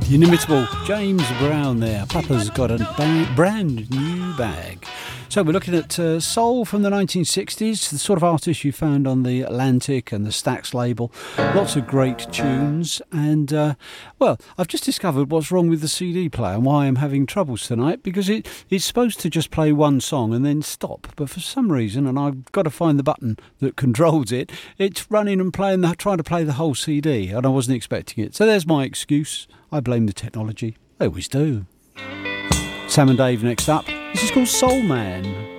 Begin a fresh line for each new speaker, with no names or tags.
Inimitable James Brown there. Papa's got a brand new bag. So we're looking at soul from the 1960s, the sort of artists you found on the Atlantic and the Stax label. Lots of great tunes. And, well, I've just discovered what's wrong with the CD player and why I'm having troubles tonight, because it's supposed to just play one song and then stop. But for some reason, and I've got to find the button that controls it, it's running and trying to play the whole CD, and I wasn't expecting it. So there's my excuse. I blame the technology. They always do. Sam and Dave next up. This is called Soul Man.